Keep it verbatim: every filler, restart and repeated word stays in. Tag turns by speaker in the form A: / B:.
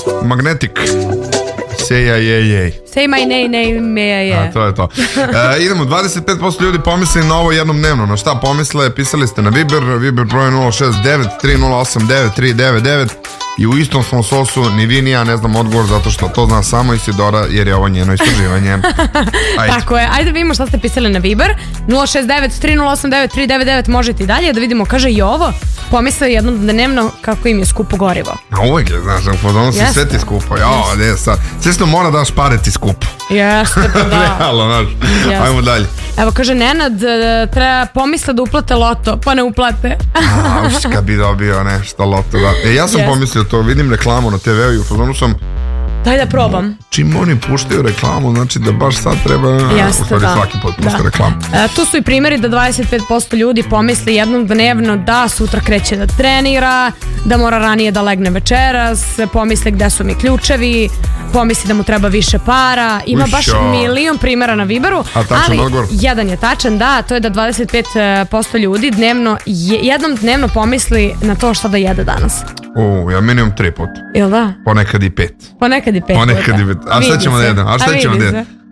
A: Magnetic. Say ja je jej.
B: Say my name, name me je.
A: A, to je to. E, idemo, dvadeset pet posto ljudi pomisli na ovo jednom dnevno. Na šta pomisle? Pisali ste na Viber, Viber broj nula šest devet tri nula osam devet tri devet devet i u istom smo sosu, ni vi ni ja ne znam odgovor zato što to zna samo Isidora jer je ovo njeno istraživanje. Ajde.
B: Tako je, ajde da vidimo šta ste pisali na Viber. nula šest devet tri nula osam devet tri devet devet, možete i dalje da vidimo, kaže i ovo. Pomisle jednom dnevno kako im je skupo gorivo.
A: A uvijek je, znaš, ono si sve ti skupo. Jao, ne, sad, sve što mora daš pare ti skupo.
B: Jeste, pa da.
A: Realno, znaš, ajmo dalje.
B: Evo, kaže Nenad, treba pomisle da uplate loto, pa ne uplate.
A: A, uš, kad bi dobio nešto loto, da. E, ja sam yes. pomislio to, vidim reklamu na te ve u i u fazonu sam...
B: Daj da probam.
A: Čim oni puštaju reklamu, znači da baš sad treba...
B: Jeste,
A: u stvari
B: da.
A: svaki put pušta
B: da.
A: reklamu.
B: E, tu su i primjeri da dvadeset pet posto ljudi pomisli jednom dnevno da sutra kreće da trenira, da mora ranije da legne večeras, pomisli gde su mi ključevi, pomisli da mu treba više para. Ima baš milion primjera na Viberu.
A: A tačan
B: ali
A: odgovor?
B: Jedan je tačan, da, to je da dvadeset pet posto ljudi dnevno, jednom dnevno pomisli na to šta da jede danas.
A: O, ja minimum tri puta.
B: Jel da?
A: Ponekad i pet.
B: Ponekad i pet.
A: Ponekad i pet. A šta ćemo da jedemo? A šta ćemo da jedemo?